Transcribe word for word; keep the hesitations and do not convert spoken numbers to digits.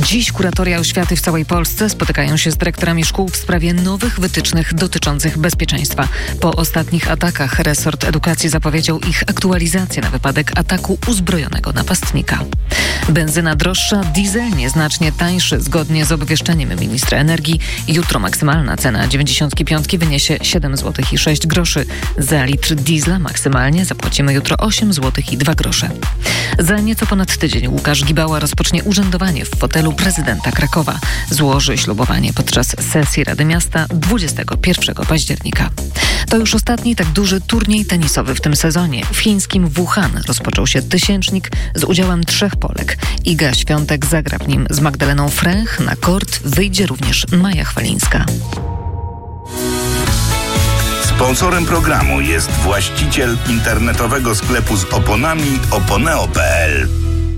Dziś kuratoria oświaty w całej Polsce spotykają się z dyrektorami szkół w sprawie nowych wytycznych dotyczących bezpieczeństwa. Po ostatnich atakach resort edukacji zapowiedział ich aktualizację na wypadek ataku uzbrojonego napastnika. Benzyna droższa, diesel nieznacznie tańszy. Zgodnie z obwieszczeniem ministra energii jutro maksymalna cena dziewięćdziesiątki piątki wyniesie siedem złotych i sześć groszy. Za litr diesla maksymalnie zapłacimy jutro osiem złotych i dwa grosze. Za nieco ponad tydzień Łukasz Gibała rozpocznie urzędowanie w fotelu prezydenta Krakowa. Złoży ślubowanie podczas sesji Rady Miasta dwudziestego pierwszego października. To już ostatni tak duży turniej tenisowy w tym sezonie. W chińskim Wuhan rozpoczął się tysięcznik z udziałem trzech Polek. Iga Świątek zagra w nim z Magdaleną Fręch. Na kort wyjdzie również Maja Chwalińska. Sponsorem programu jest właściciel internetowego sklepu z oponami oponeo kropka pe el.